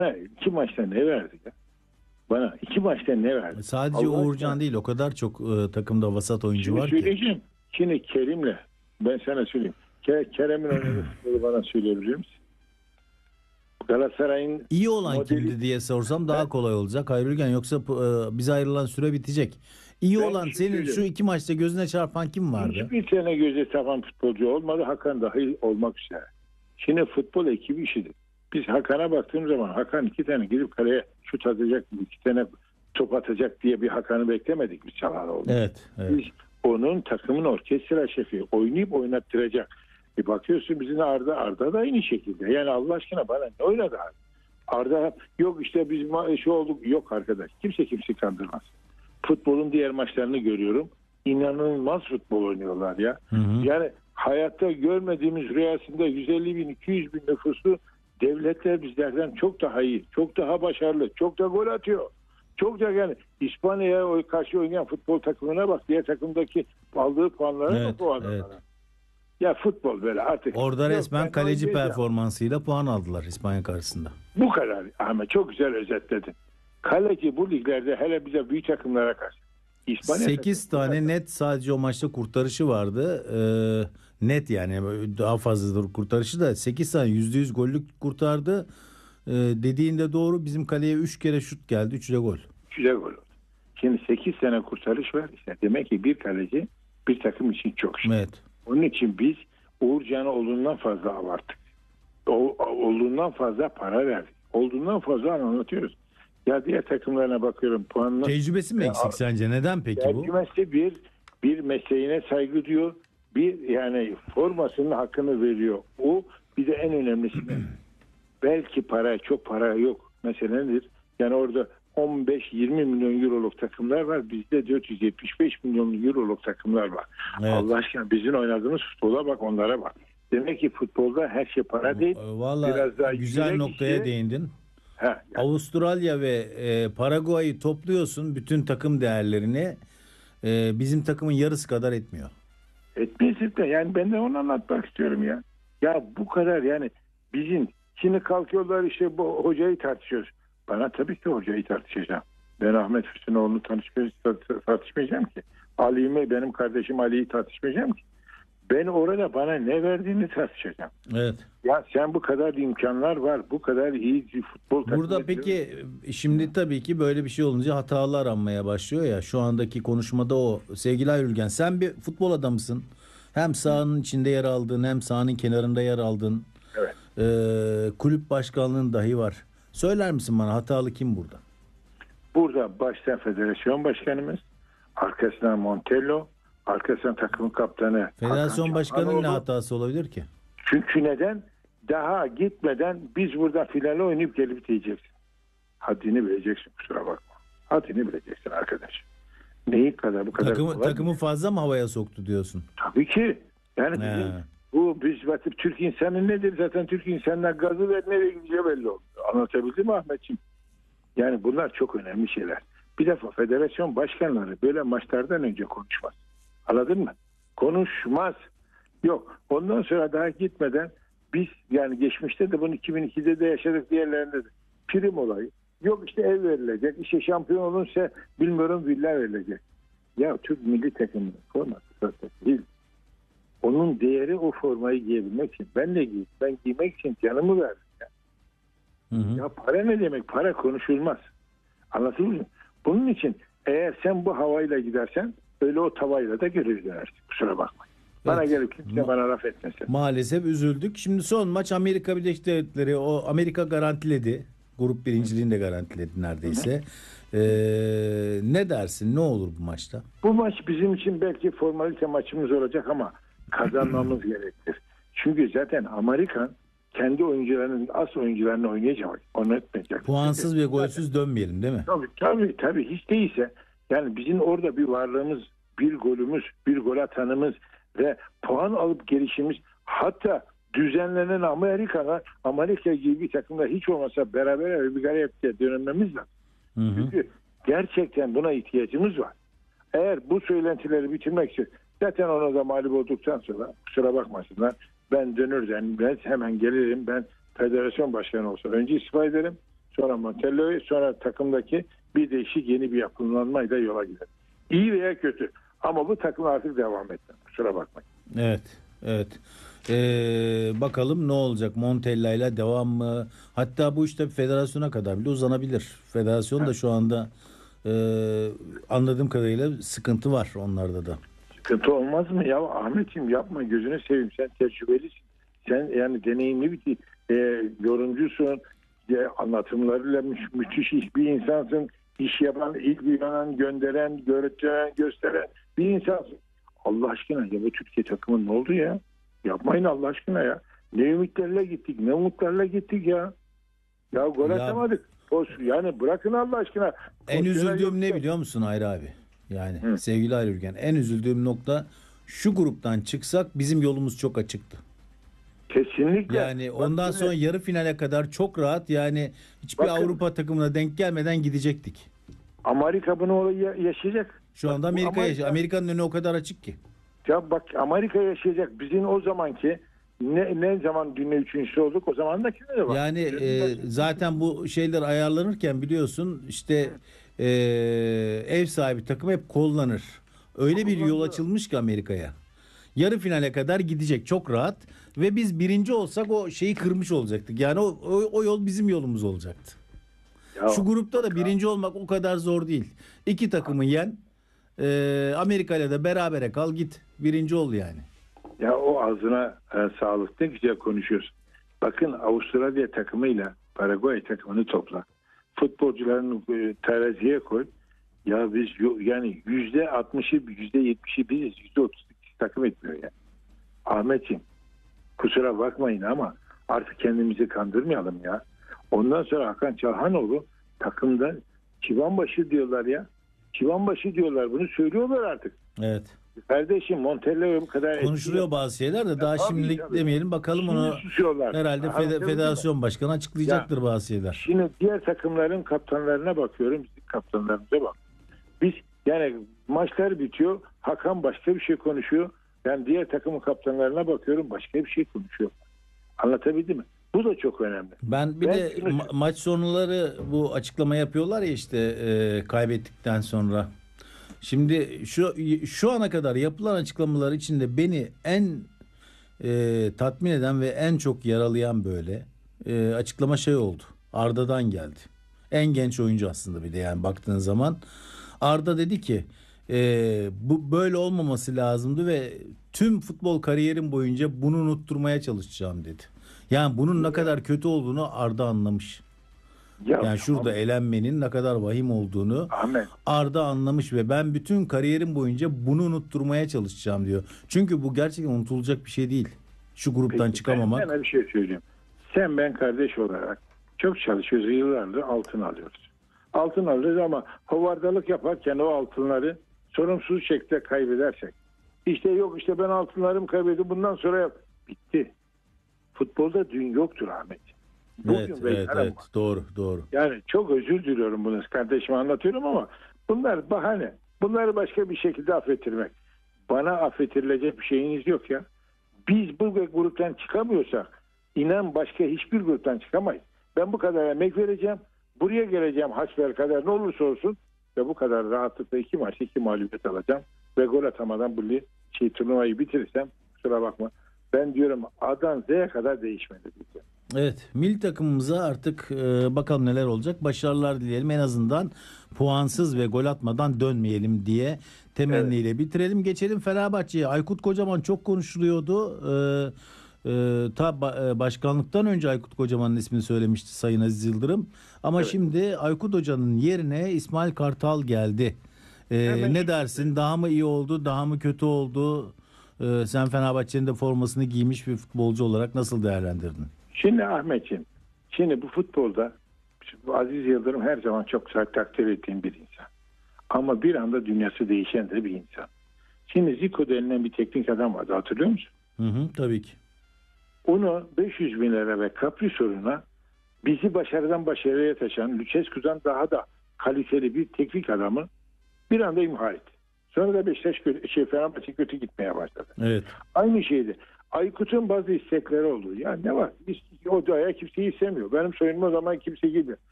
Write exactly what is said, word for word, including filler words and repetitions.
Ha, iki maçta ne verdi ya? Bana iki maçta ne verdi? Sadece Allah Uğurcan aşkına. değil, o kadar çok e, takımda vasat oyuncu Şimdi var ki. söyleyeceğim. Şimdi Kerim'le ben sana söyleyeyim. Ke- Kerem'in oynadığı futbolu bana söyleyebilir misin? Galatasaray'ın İyi olan modeli, kimdi diye sorsam daha ben, kolay olacak. Hayır Ülgen, yoksa e, bize ayrılan süre bitecek. İyi ben olan bir şey senin şu söyleyeyim. iki maçta gözüne çarpan kim vardı? Hiçbir tane göze tapan futbolcu olmadı. Hakan dahi olmak üzere. Şimdi futbol ekibi işidir. Biz Hakan'a baktığımız zaman Hakan iki tane gidip kaleye şut atacak, iki tane top atacak diye bir Hakan'ı beklemedik biz Çalhanoğlu. Evet, evet. Biz onun takımın orkestra şefi, oynayıp oynattıracak. E bakıyorsun bizim Arda, Arda da aynı şekilde. Yani Allah aşkına bana ne oynadı abi? Arda yok işte biz ma- şu olduk. Yok arkadaş. Kimse kimseyi kandırmaz. Futbolun diğer maçlarını görüyorum. İnanılmaz futbol oynuyorlar ya. Hı hı. Yani hayatta görmediğimiz rüyasında yüz elli bin, iki yüz bin nüfuslu devletler bizlerden çok daha iyi, çok daha başarılı, çok da gol atıyor. Çok da yani İspanya'ya karşı oynayan futbol takımına bak, diğer takımdaki aldığı puanlara Evet, bak bu adamlara. evet. Ya futbol böyle artık. Orada Yok, resmen ben kaleci oynayacağım. performansıyla puan aldılar İspanya karşısında. Bu kadar. Ama çok güzel özetledin. Kaleci bu liglerde hele bize büyük takımlara karşı. İspanya sekiz takımı- tane net sadece o maçta kurtarışı vardı. Ee, net yani daha fazladır kurtarışı da, sekiz tane yüzde yüz gollük kurtardı. Ee, dediğinde doğru, bizim kaleye üç kere şut geldi, üçü de gol. Güzel gol oldu. Şimdi sekiz sene kurtarış var. İşte demek ki bir kaleci bir takım için çok şey. Evet. Onun için biz Uğurcan'ı olduğundan fazla abarttık. O, olduğundan fazla para verdik. Olduğundan fazla anlatıyoruz. Ya diğer takımlarına bakıyorum puanını. Tecrübesi mi Ya, eksik sence? Neden peki bu? Tercümesi bir, bir mesleğine saygı diyor. Bir yani formasının hakkını veriyor. O bir de en önemlisi belki para, çok para yok. Mesela nedir? Yani orada on beş yirmi milyon euroluk takımlar var. Bizde dört yüz yetmiş beş milyon euroluk takımlar var. Evet. Allah aşkına bizim oynadığımız futbola bak, onlara bak. Demek ki futbolda her şey para değil. Vallahi Biraz daha güzel yürek noktaya işi. değindin. Ha, yani. Avustralya ve e, Paraguay'ı topluyorsun, bütün takım değerlerini e, bizim takımın yarısı kadar etmiyor. Etmesin de yani ben de onu anlatmak istiyorum ya. Ya bu kadar yani bizim şimdi kalkıyorlar işte bu hocayı tartışıyoruz. Bana tabii ki hocayı tartışacağım. Ben Ahmet Füsunoğlu'nu tanışmayacağım, tartışmayacağım ki. Ali'mi, benim kardeşim Ali'yi tartışmayacağım ki. Ben orada bana ne verdiğini tartışacağım. Evet. Ya sen bu kadar imkanlar var, bu kadar iyi bir futbol takımı. Burada peki şimdi tabii ki böyle bir şey olunca hatalar aranmaya başlıyor ya. Şu andaki konuşmada o. Sevgili Ayrülgen, sen bir futbol adamısın. Hem sahanın içinde yer aldın, hem sahanın kenarında yer aldın. Evet. Ee, kulüp başkanlığın dahi var. Söyler misin bana, hatalı kim burada? Burada başta federasyon başkanımız, arkasından Montello, arkasından takımın kaptanı Federasyon Hakan başkanının ne Çalhanoğlu. hatası olabilir ki? Çünkü neden? Daha gitmeden biz burada finale oynayıp gelip diyeceksin. Haddini bileceksin, kusura bakma. Haddini bileceksin arkadaş. Neyi kadar bu kadar Takımı, kolay takımı mı? fazla mı havaya soktu diyorsun? Tabii ki. Yani He. bizim, bu biz batıp Türk insanı nedir? Zaten Türk insanlar gazı ver, nereye gideceği belli oldu. Anlatabildim mi Ahmetciğim? Yani bunlar çok önemli şeyler. Bir defa federasyon başkanları böyle maçlardan önce konuşmaz. Anladın mı? Konuşmaz. Yok. Ondan sonra daha gitmeden biz yani geçmişte de bunu iki bin ikide de yaşadık, diğerlerinde de. Prim olayı. Yok işte ev verilecek. İşte şampiyon olunca bilmiyorum villa verilecek. Ya Türk milli takımının forması zaten değil. Onun değeri o formayı giyebilmek için. Ben de giyeyim. Ben giymek için canımı verdim. Ya. Hı hı. Ya para ne demek? Para konuşulmaz. Anlatılır mı? Bunun için eğer sen bu havayla gidersen öyle o tavayla da geri dönersin. Kusura bakma. Bana Evet. gelip kimse Ma- bana laf etmesin. Maalesef üzüldük. Şimdi son maç Amerika Birleşik Devletleri. O Amerika garantiledi. Grup birinciliğini de garantiledi neredeyse. Ee, ne dersin? Ne olur bu maçta? Bu maç bizim için belki formalite maçımız olacak ama kazanmamız gerekir. Çünkü zaten Amerikan kendi oyuncularının as oyuncularını oynayacak. Onu etmeyecek. Puansız ve golsüz dönmeyelim değil mi? Tabii tabii tabii hiç değilse yani bizim orada bir varlığımız, bir golümüz, bir gol atanımız ve puan alıp gelişimiz, hatta düzenlenen Amerika'da Amerika gibi bir takımda hiç olmasa beraber bir galibiyete dönmemiz lazım. Hı hı. Çünkü gerçekten buna ihtiyacımız var. Eğer bu söylentileri bitirmek için zaten ona da mağlup olduktan sonra kusura bakmasınlar, ben dönürden ben hemen gelirim, ben federasyon başkanı olsa önce istifa ederim. sonra Montella, sonra takımdaki bir değişik yeni bir yapılanmayla yola gider. İyi veya kötü. Ama bu takım artık devam etmez. Kusura bakmayın. Evet, evet. Ee, bakalım ne olacak? Montella ile devam mı? Hatta bu işte federasyona kadar bile uzanabilir. Federasyon da şu anda e, anladığım kadarıyla sıkıntı var onlarda da. Sıkıntı olmaz mı ya Ahmetciğim, yapma, gözünü seveyim, sen tecrübelisin. Sen yani deneyimli bir e, yorumcusun. E, anlatımlarıyla mü- müthiş iş bir insansın. İş yapan, ilk bir yanan, gönderen, gösteren, gösteren bir insansın. Allah aşkına ya, bu Türkiye takımı ne oldu ya? Yapmayın Allah aşkına ya. Ne ümitlerle gittik, ne umutlarla gittik ya. Ya gol Ya- atamadık. O, yani bırakın Allah aşkına. En Pozisyona üzüldüğüm ne yoksa- biliyor musun Hayri abi? Yani Hı. sevgili Hayri Ülgen, en üzüldüğüm nokta, şu gruptan çıksak bizim yolumuz çok açıktı. Kesinlikle. Yani Bak ondan yine- sonra yarı finale kadar çok rahat, yani hiçbir Bakın- Avrupa takımına denk gelmeden gidecektik. Amerika bunu ya- yaşayacak. Şu anda Bak, bu Amerika yaşıyor. Amerika'nın önü o kadar açık ki. Ya bak, Amerika yaşayacak. Bizim o zamanki ne, ne zaman dünya üçüncüsü olduk, o zaman da kimde de var. Yani e, zaten bu şeyler ayarlanırken biliyorsun işte e, ev sahibi takım hep kullanır. Öyle bir yol Kullandı. açılmış ki Amerika'ya. Yarı finale kadar gidecek çok rahat ve biz birinci olsak o şeyi kırmış olacaktık. Yani o, o, o yol bizim yolumuz olacaktı. Ya, Şu grupta da birinci olmak o kadar zor değil. İki takımı yen, e, Amerika ile de berabere kal, git birinci ol yani. ya o ağzına e, sağlık, ne güzel konuşuyorsun. Bakın, Avustralya takımıyla Paraguay takımını topla. Futbolcuların e, teraziye koy. Ya biz yo- yani yüzde altmışı, yüzde yetmişi biziz. Yüzde otuz takım etmiyor yani. Ahmetciğim, kusura bakmayın ama artık kendimizi kandırmayalım ya. Ondan sonra Hakan Çalhanoğlu takımda çivanbaşı diyorlar ya. Çivanbaşı diyorlar, bunu söylüyorlar artık. Evet. Kardeşim, Montella bu kadar Konuşuluyor bazı şeyler de daha tabii, şimdilik tabii. demeyelim, bakalım Şimdi onu susuyorlar. herhalde Aha, fede- tabii, federasyon başkanı açıklayacaktır bazı şeyler. Şimdi diğer takımların kaptanlarına bakıyorum. Bizim kaptanlarımıza bak. Biz yani maçlar bitiyor. Hakan başka bir şey konuşuyor. Yani diğer takımın kaptanlarına bakıyorum, başka bir şey konuşuyor. Anlatabildim mi? Bu da çok önemli. Ben bir Ben de şunu- ma- maç sonları bu açıklama yapıyorlar ya işte e, kaybettikten sonra. Şimdi şu şu ana kadar yapılan açıklamalar içinde beni en e, tatmin eden ve en çok yaralayan böyle e, açıklama şey oldu. Arda'dan geldi. En genç oyuncu aslında, bir de yani baktığın zaman. Arda dedi ki e, bu böyle olmaması lazımdı ve tüm futbol kariyerim boyunca bunu unutturmaya çalışacağım dedi. Yani bunun ne kadar kötü olduğunu Arda anlamış. Ya, Yani şurada tamam. elenmenin ne kadar vahim olduğunu Ahmet. Arda anlamış ve ben bütün kariyerim boyunca bunu unutturmaya çalışacağım diyor. Çünkü bu gerçekten unutulacak bir şey değil. Şu gruptan Peki, çıkamamak. Ben sana bir şey söyleyeyim. Sen ben kardeş olarak çok çalışıyoruz. Yıllardır altın alıyoruz. Altın alıyoruz ama havardalık yaparken o altınları sorumsuz şekilde kaybedersek. İşte yok işte ben altınlarımı kaybettim, bundan sonra yap. Bitti. Futbolda dün yoktur Ahmet. Bugün Evet, ve evet, yarın evet. var. Doğru, doğru. Yani çok özür diliyorum, bunu kardeşime anlatıyorum ama bunlar bahane. Bunları başka bir şekilde affettirmek. Bana affettirilecek bir şeyiniz yok ya. Biz bu gruptan çıkamıyorsak inan başka hiçbir gruptan çıkamayız. Ben bu kadar emek vereceğim. Buraya geleceğim hasbel kadar ne olursa olsun ve bu kadar rahatlıkla iki maç iki mağlubiyet alacağım ve gol atamadan bu şey, turnuvayı bitirirsem kusura bakma. Ben diyorum A'dan Z'ye kadar değişmedi diyeceğim. Evet, milli takımımıza artık e, bakalım neler olacak. Başarılar dileyelim. En azından puansız ve gol atmadan dönmeyelim diye temenniyle bitirelim. Geçelim Fenerbahçe'ye. Aykut Kocaman çok konuşuluyordu. E, e, ta ba- e, başkanlıktan önce Aykut Kocaman'ın ismini söylemişti Sayın Aziz Yıldırım. Ama Evet. şimdi Aykut Hoca'nın yerine İsmail Kartal geldi. E, Hemen- ne dersin? Daha mı iyi oldu? Daha mı kötü oldu? E, sen Fenerbahçe'nin de formasını giymiş bir futbolcu olarak nasıl değerlendirdin? Şimdi Ahmetciğim, şimdi bu futbolda şimdi Aziz Yıldırım her zaman çok sert takdir ettiğim bir insan. Ama bir anda dünyası değişen de bir insan. Şimdi Zico denilen bir teknik adam vardı, hatırlıyor musun? Hı hı, tabii ki. Onu beş yüz bin lira ve kapri soruna bizi başarıdan başarıya taşıyan Lucescu'dan daha da kaliteli bir teknik adamı bir anda imha etti. Sonra da Beşiktaş kötü, şey, Fenerbahçe kötü gitmeye başladı. Evet. Aynı şeydi. Aykut'un bazı istekleri oldu. Ya ne var? Biz, o dünyaya kimseyi istemiyor. Benim soyunma o zaman kimse gibi.